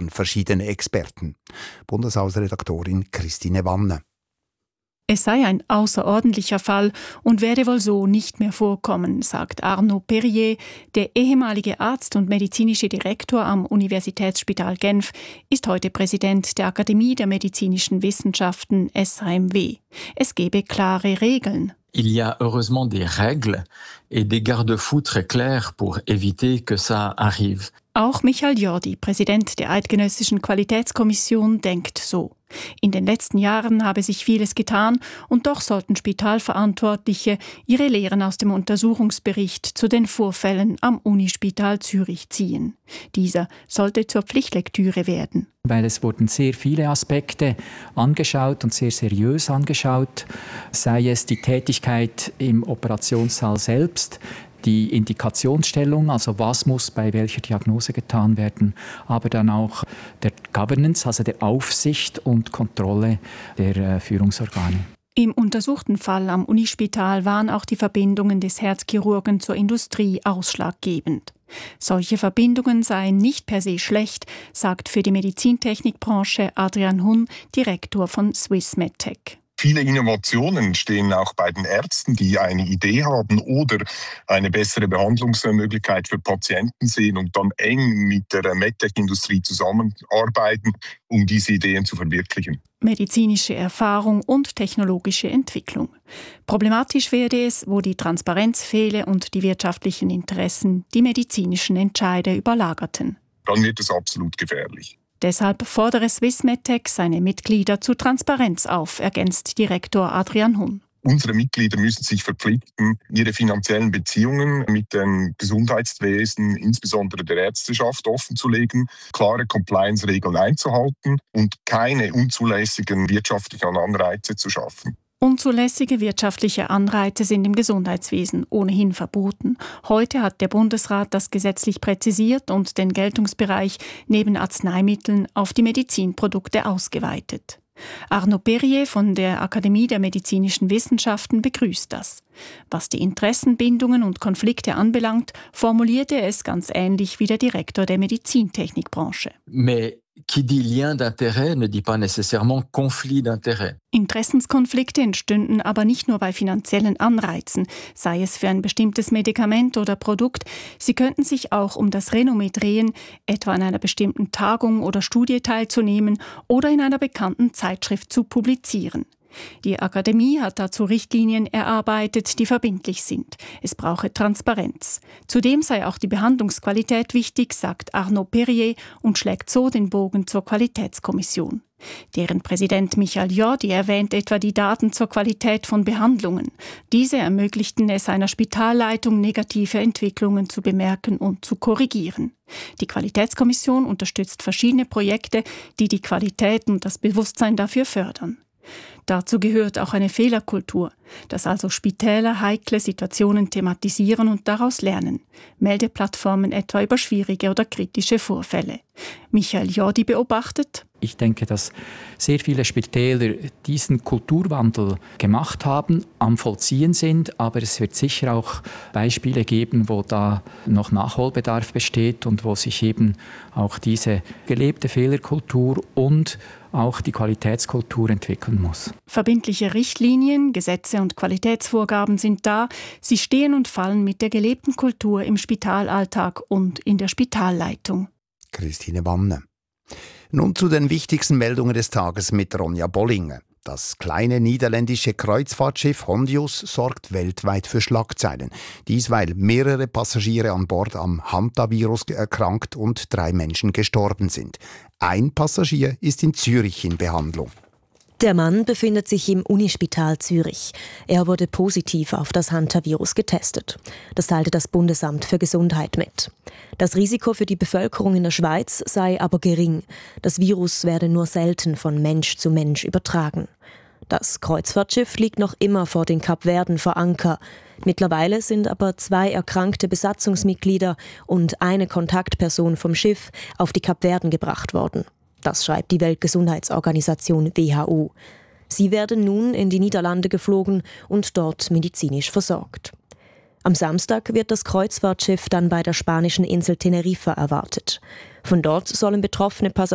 sagen verschiedene Experten. Bundeshausredaktorin Christine Wanne. Es sei ein außerordentlicher Fall und werde wohl so nicht mehr vorkommen, sagt Arnaud Perrier. Der ehemalige Arzt und medizinische Direktor am Universitätsspital Genf ist heute Präsident der Akademie der medizinischen Wissenschaften SHMW. Es gebe klare Regeln. Il y a heureusement des règles et des garde-fous très clairs pour éviter que ça arrive. Auch Michael Jordi, Präsident der Eidgenössischen Qualitätskommission, denkt so. In den letzten Jahren habe sich vieles getan und doch sollten Spitalverantwortliche ihre Lehren aus dem Untersuchungsbericht zu den Vorfällen am Unispital Zürich ziehen. Dieser sollte zur Pflichtlektüre werden. Weil es wurden sehr viele Aspekte angeschaut und sehr seriös angeschaut, sei es die Tätigkeit im Operationssaal selbst, die Indikationsstellung, also was muss bei welcher Diagnose getan werden, aber dann auch der Governance, also der Aufsicht und Kontrolle der Führungsorgane. Im untersuchten Fall am Unispital waren auch die Verbindungen des Herzchirurgen zur Industrie ausschlaggebend. Solche Verbindungen seien nicht per se schlecht, sagt für die Medizintechnikbranche Adrian Hun, Direktor von Swiss Medtech. Viele Innovationen entstehen auch bei den Ärzten, die eine Idee haben oder eine bessere Behandlungsmöglichkeit für Patienten sehen und dann eng mit der MedTech-Industrie zusammenarbeiten, um diese Ideen zu verwirklichen. Medizinische Erfahrung und technologische Entwicklung. Problematisch werde es, wo die Transparenz fehle und die wirtschaftlichen Interessen die medizinischen Entscheide überlagerten. Dann wird es absolut gefährlich. Deshalb fordere Swiss Medtech seine Mitglieder zu Transparenz auf, ergänzt Direktor Adrian Hun. Unsere Mitglieder müssen sich verpflichten, ihre finanziellen Beziehungen mit dem Gesundheitswesen, insbesondere der Ärzteschaft, offenzulegen, klare Compliance-Regeln einzuhalten und keine unzulässigen wirtschaftlichen Anreize zu schaffen. Unzulässige wirtschaftliche Anreize sind im Gesundheitswesen ohnehin verboten. Heute hat der Bundesrat das gesetzlich präzisiert und den Geltungsbereich neben Arzneimitteln auf die Medizinprodukte ausgeweitet. Arnaud Perrier von der Akademie der medizinischen Wissenschaften begrüßt das. Was die Interessenbindungen und Konflikte anbelangt, formulierte er es ganz ähnlich wie der Direktor der Medizintechnikbranche. Mais qui dit lien d'intérêt ne dit pas nécessairement conflit d'intérêt. Interessenskonflikte entstünden aber nicht nur bei finanziellen Anreizen, sei es für ein bestimmtes Medikament oder Produkt. Sie könnten sich auch um das Renommee drehen, etwa an einer bestimmten Tagung oder Studie teilzunehmen oder in einer bekannten Zeitschrift zu publizieren. Die Akademie hat dazu Richtlinien erarbeitet, die verbindlich sind. Es brauche Transparenz. Zudem sei auch die Behandlungsqualität wichtig, sagt Arnaud Perrier und schlägt so den Bogen zur Qualitätskommission. Deren Präsident Michael Jordi erwähnt etwa die Daten zur Qualität von Behandlungen. Diese ermöglichten es einer Spitalleitung, negative Entwicklungen zu bemerken und zu korrigieren. Die Qualitätskommission unterstützt verschiedene Projekte, die die Qualität und das Bewusstsein dafür fördern. Dazu gehört auch eine Fehlerkultur, dass also Spitäler heikle Situationen thematisieren und daraus lernen. Meldeplattformen etwa über schwierige oder kritische Vorfälle. Michael Jordi beobachtet: Ich denke, dass sehr viele Spitäler diesen Kulturwandel gemacht haben, am Vollziehen sind, aber es wird sicher auch Beispiele geben, wo da noch Nachholbedarf besteht und wo sich eben auch diese gelebte Fehlerkultur und auch die Qualitätskultur entwickeln muss. Verbindliche Richtlinien, Gesetze und Qualitätsvorgaben sind da. Sie stehen und fallen mit der gelebten Kultur im Spitalalltag und in der Spitalleitung. Christine Wanne. Nun zu den wichtigsten Meldungen des Tages mit Ronja Bollinger. Das kleine niederländische Kreuzfahrtschiff Hondius sorgt weltweit für Schlagzeilen. Dies, weil mehrere Passagiere an Bord am Hantavirus erkrankt und 3 Menschen gestorben sind. Ein Passagier ist in Zürich in Behandlung. Der Mann befindet sich im Unispital Zürich. Er wurde positiv auf das Hantavirus getestet. Das teilte das Bundesamt für Gesundheit mit. Das Risiko für die Bevölkerung in der Schweiz sei aber gering. Das Virus werde nur selten von Mensch zu Mensch übertragen. Das Kreuzfahrtschiff liegt noch immer vor den Kapverden vor Anker. Mittlerweile sind aber 2 erkrankte Besatzungsmitglieder und eine Kontaktperson vom Schiff auf die Kapverden gebracht worden. Das schreibt die Weltgesundheitsorganisation WHO. Sie werden nun in die Niederlande geflogen und dort medizinisch versorgt. Am Samstag wird das Kreuzfahrtschiff dann bei der spanischen Insel Teneriffa erwartet. Von dort sollen betroffene Passagiere